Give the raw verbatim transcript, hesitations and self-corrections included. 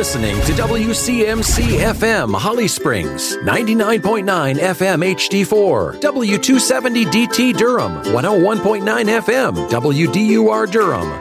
listening to W C M C F M Holly Springs, ninety-nine point nine F M H D four, W two seventy D T Durham, one oh one point nine F M W D U R Durham,